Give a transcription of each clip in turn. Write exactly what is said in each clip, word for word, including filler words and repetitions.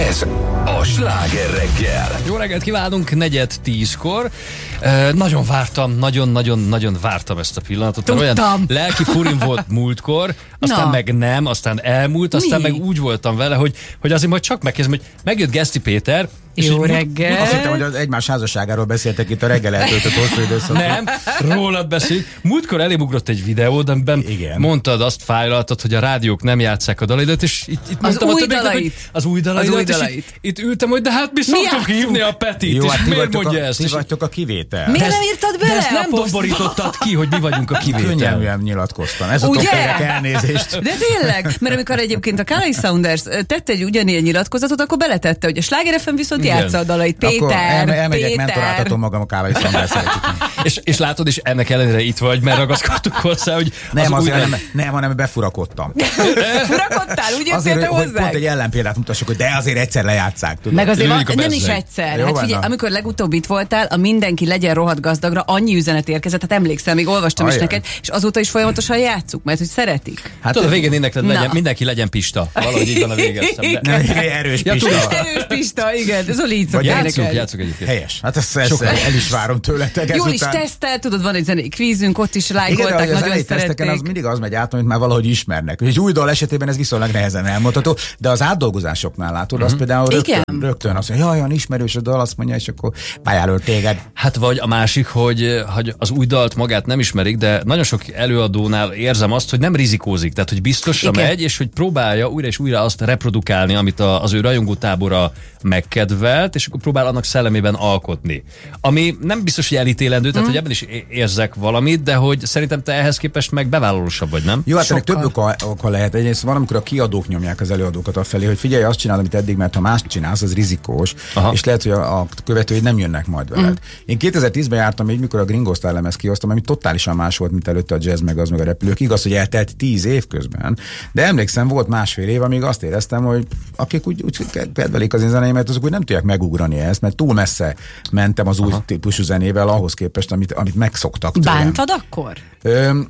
Ez a Sláger reggel. Jó reggelt kívánunk, negyed tízkor. Uh, nagyon vártam, nagyon-nagyon-nagyon vártam ezt a pillanatot. Tudtam. Olyan lelki furim volt múltkor, aztán Na. meg nem, aztán elmúlt, aztán Mi? meg úgy voltam vele, hogy, hogy azért majd csak megkezdem, hogy megjött Geszti Péter. És Jó így- reggel. Azt hittem, hogy az egymás házasságáról beszéltek itt a reggel eltöltött hosszú időszakban. Nem, rólad beszélünk. Múltkor elém ugrott egy videód, amiben Igen. mondtad, azt fájlaltad, hogy a rádiók nem játsszák a dalaidat, és itt, itt mondtam a új többieknek, hogy dalait. az új dalaidat, Az új és dalait. Itt, itt ültem, hogy de hát mi szoktuk játsszuk? hívni a Petit, Jó, és hát ti miért vagytok, mondja a, ezt? ti És vagytok a kivétel. Miért de nem ezt- írtad de bele ezt a nem posztba? domborítottad ki, hogy mi vagyunk a kivétel. Könnyelműen nyilatkoztam. Ez a Ugye? topperek elnézést. De tényleg, mert amikor egyébként a Kálai Sounders tette egy ugyanilyen nyilatkozatot, akkor beletette, hogy a Sláger ef em viszont Igen. játsza a dalait. Akkor Péter, el, elmegyek, Péter. mentoráltatom magam a Kálai Sounders. És, és látod, és ennek ellenére itt vagy, mert ragaszkodtuk hozzá, hogy Nem, az azért új... nem, nem, hanem befurakodtam. Furakodtál, úgy Azért, jöttél te hogy pont hozzánk? egy ellenpéldát mutassuk, hogy de azért egyszer lejátszák. Tudod? Meg azért van, Üljük a nem is bezzeg. egyszer. Jó Hát van, figyelj, na. amikor legutóbb itt voltál, a mindenki legyen rohadt gazdagra, annyi üzenet érkezett, hát emlékszem, még olvastam is Ajaj. neked, és azóta is folyamatosan játszuk, mert hogy szeretik. Hát Tudod, a végén énekled, Na. legyen, mindenki legyen Pista. Valahogy így van a végeztem. De... nem, erős Ja, Pista. tudom. Erős Pista, igen, Zoli így Vagy szokta Játszunk, énekelni. játszunk egyébként. Helyes. Hát ezt, ezt Sokan. el is várom tőletek Jól is ezután. tesztel, tudod, van egy zenei kvízünk, ott is Igen, de lájkolták, hogy az nagyon elejé teszteken az szerették. mindig az megy át, amit már valahogy ismernek. Egy új dal esetében ez viszonylag nehezen elmondható, de az átdolgozásoknál látod, Mhm. azt például rögtön, Igen. rögtön azt mondja, jaj, olyan ismerős a dal, azt mondja, és akkor pályáról téged. Hát vagy a másik, hogy, hogy az új dalt magát nem ismerik, de nagyon sok előadónál érzem azt, hogy nem rizikózik, tehát hogy biztosra Igen. megy, és hogy próbálja újra és újra azt reprodukálni, amit a, az ő rajongótábora megkedvelt, és akkor próbál annak szellemében alkotni. Ami nem biztos, hogy elítélendő, tehát hogy ebben is é- érzek valamit, de hogy szerintem te ehhez képest meg bevállalósabb vagy, nem? Jó, hát ennek Sokkal. több oka, oka lehet. Egyrészt van, amikor a kiadók nyomják az előadókat afelé, hogy figyelj, azt csinálod, amit eddig, mert ha más csinálsz, az rizikós, Aha. és lehet, hogy a, a követőid nem jönnek majd veled. Mm. Én kétezer-tízben jártam még, mikor a Gringo Style lemez kihoztam, ami totálisan más volt, mint előtte a jazz, meg az, meg a repülők. Igaz, hogy eltelt tíz év közben, de emlékszem, volt másfél év, amíg azt éreztem, hogy akik úgy, úgy kedvelik az én zenéimet, azok úgy nem tudják megugrani ezt, mert túl messze mentem az új típusú zenével ahhoz képest, amit, amit megszoktak tőlem. Bántad akkor? Öm,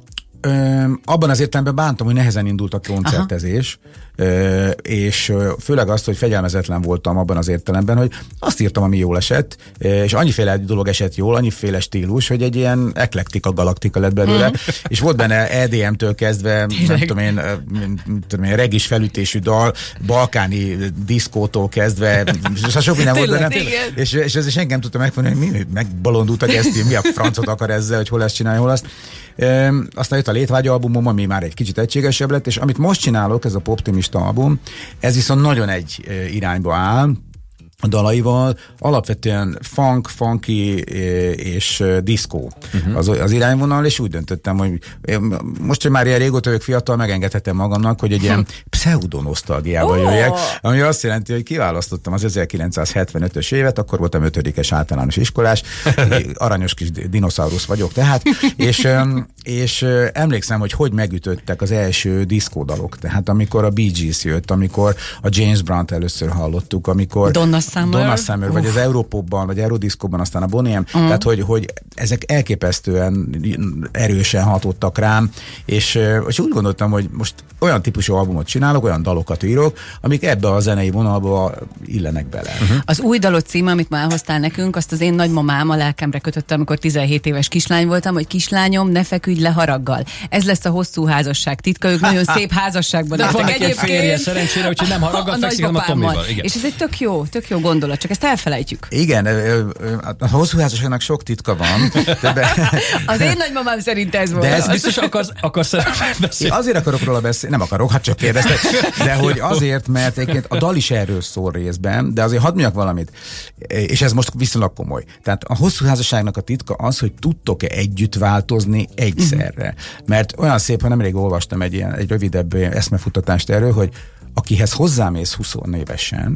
öm, abban az értelemben bántam, hogy nehezen indult a koncertezés, ö, és ö, főleg azt, hogy fegyelmezetlen voltam abban az értelemben, hogy azt írtam, ami jól esett, ö, és annyiféle dolog esett jól, annyiféle stílus, hogy egy ilyen eklektika galaktika lett belőle, mm. és volt benne é dé em-től kezdve, nem tudom én, ö, nem tudom én, regis felütésű dal, balkáni diszkótól kezdve, és sok minden volt Tényleg, benne, igen. és, és ez senki nem tudta megfogni, hogy mi, megbalondultak ezt, mi a francot akar ezzel, hogy hol ezt csinálja, hol azt. Üm, aztán jött a Létvágy albumom, ami már egy kicsit egységesebb lett, és amit most csinálok, ez a Poptimista album, ez viszont nagyon egy ö, irányba áll, a dalaival, alapvetően funk, funky ö, és ö, diszkó uh-huh. az, az irányvonal, és úgy döntöttem, hogy ö, most, hogy már ilyen régóta vagyok fiatal, megengedhetem magamnak, hogy egy ilyen pseudonosztalgiába Oh. jöjjek, ami azt jelenti, hogy kiválasztottam az ezerkilencszázhetvenötös évet, akkor voltam ötödikes általános iskolás, aranyos kis dinoszaurusz vagyok tehát, és, ö, és ö, emlékszem, hogy hogy megütöttek az első diszkódalok, tehát amikor a Bee Gees jött, amikor a James Brown-t először hallottuk, amikor Donna Summer. Donna Summer, vagy az Európopban, vagy Eurodiscóban, aztán a Boniem, uh-huh. tehát hogy, hogy ezek elképesztően erősen hatottak rám, és, és úgy gondoltam, hogy most olyan típusú albumot csinálok, olyan dalokat írok, amik ebbe a zenei vonalba illenek bele. Uh-huh. Az új dalot címe, amit már hoztál nekünk, azt az én nagymamám a lelkemre kötötte, amikor tizenhét éves kislány voltam, hogy kislányom, ne feküdj le haraggal. Ez lesz a hosszú házasság titka, ők nagyon szép házasságban De van éltek neki egy férje, szerencsére, úgyhogy nem haraggal fekszik, hanem a nagypapámmal. Tomival. Igen. És ez egy tök jó, tök jó gondolat, csak ezt elfelejtjük. Igen, ö, ö, a hosszú házasságnak sok titka van, de, de, Az én nagymamám szerint ez volt. De ez Az- Biztos akarsz, akarsz erről Én beszélni. azért akarok róla beszélni, nem akarok, hát csak kérdeztek, de hogy azért, mert egyébként a dal is erről szól részben, de azért hadd mondjak valamit, és ez most viszonylag komoly. Tehát a hosszú házasságnak a titka az, hogy tudtok-e együtt változni egyszerre. Mert olyan szép, ha nemrég olvastam egy ilyen egy rövidebb eszmefutatást erről, hogy akihez hozzámész húsz évesen,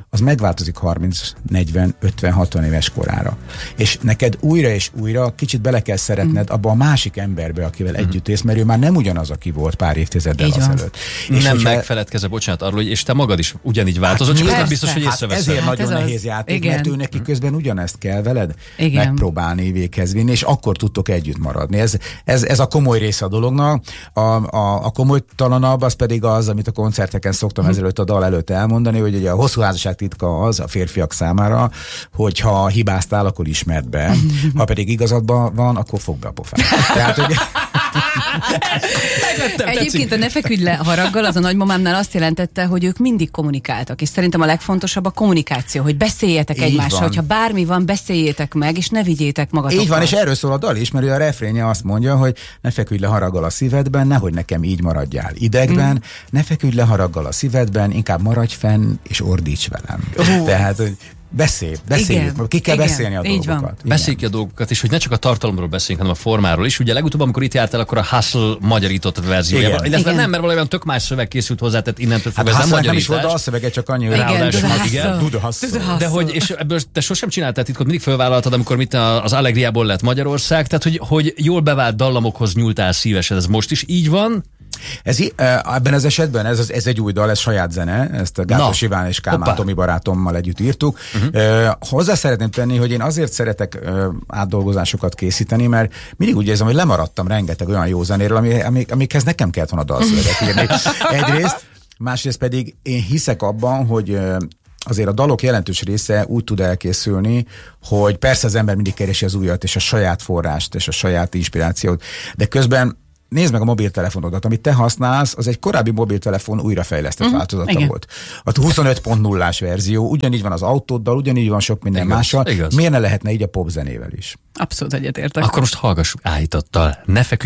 az megváltozik harminc, negyven, ötven, hatvan éves korára. És neked újra és újra kicsit bele kell szeretned mm. abba a másik emberbe, akivel mm. együtt élsz, mert ő már nem ugyanaz, aki volt pár évtizeddel azelőtt. És nem hogyha... megfeledkezze, bocsánat, arról, hogy és te magad is ugyanígy változott, hát, csak ez nem biztos, hogy észreveszed. Hát ezért hát nagyon ez nehéz az... játék, Igen. mert ő neki közben ugyanezt kell veled Igen. megpróbálni, véghez vinni, és akkor tudtok együtt maradni. Ez, ez, ez a komoly része a dolognak. A, a, a komolytalanabb az pedig az, amit a koncerteken szoktam hm. ezelőtt a dal előtt elmondani, hogy ugye a hosszú házasság titka az a férfiak számára, hogy ha hibáztál, akkor ismerd be, ha pedig igazadban van, akkor fogd be a pofát. Tehát, hogy... Egyébként a ne feküdj le haraggal, az a nagymamámnál azt jelentette, hogy ők mindig kommunikáltak, és szerintem a legfontosabb a kommunikáció, hogy beszéljetek Így egymással, van. hogyha bármi van, beszéljétek meg, és ne vigyétek magatokkal. Így van, és erről szól a dal is, mert a refrénje azt mondja, hogy ne feküdj le haraggal a szívedben, nehogy nekem így maradjál idegben, mm. ne feküdj le haraggal a szívedben, inkább maradj fenn, és ordíts velem. Uh. Tehát, hogy beszélj, beszéljük, igen, ki kell igen, beszélni a dolgokat. Beszéljük ki a dolgokat, és hogy ne csak a tartalomról beszéljünk, hanem a formáról is. Ugye legutóbb, amikor itt jártál, akkor a Hustle magyarított verziójában. Illetve nem, mert valójában tök más szöveg készült hozzá, tehát innentől fogva hát ez nem magyarítás. Nem is volt a szövege, csak annyi, hogy ráadásul. De hogy, és ebből te sosem csináltál titkot, mindig fölvállaltad, amikor mit az Allegriából lett Magyarország, tehát hogy, hogy jól bevált dallamokhoz nyúltál szívesen. Ez most is így van? Ez, ebben az esetben ez, ez egy új dal, ez saját zene, ezt a Gátos Iván és Kálmán Tomi barátommal együtt írtuk. Uh-huh. Uh, hozzá szeretném tenni, hogy én azért szeretek uh, átdolgozásokat készíteni, mert mindig úgy érzem, hogy lemaradtam rengeteg olyan jó zenéről, ami, amik, amikhez nekem kellett volna dalszöveget írni. Egyrészt, másrészt pedig én hiszek abban, hogy uh, azért a dalok jelentős része úgy tud elkészülni, hogy persze az ember mindig keresi az újat, és a saját forrást, és a saját inspirációt, de közben nézd meg a mobiltelefonodat, amit te használsz, az egy korábbi mobiltelefon újrafejlesztett uh-huh. változata igen. volt. A huszonöt pont nullás verzió, ugyanígy van az autóddal, ugyanígy van sok minden igaz, mással. Igaz. Miért ne lehetne így a popzenével is? Abszolút egyetértek. Akkor most hallgassuk Áhítattal. Ne feküdj